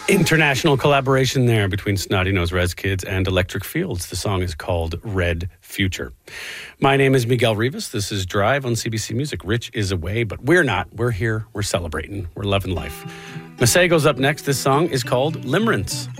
International collaboration there between Snotty Nose Rez Kids and Electric Fields. The song is called Red Future. My name is Miguel Rivas. This is Drive on CBC Music. Rich is away, but we're not. We're here. We're celebrating. We're loving life. Masego's up next. This song is called Limerence.